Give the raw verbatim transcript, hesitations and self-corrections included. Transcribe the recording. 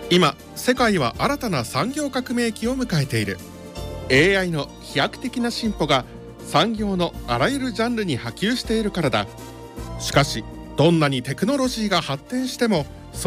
今世界は新たな産業革命期を迎えている。 エーアイ の飛躍的な進歩が産業のあらゆるジャンルに波及しているからだ。しかしどんなにテクノロジーが発展しても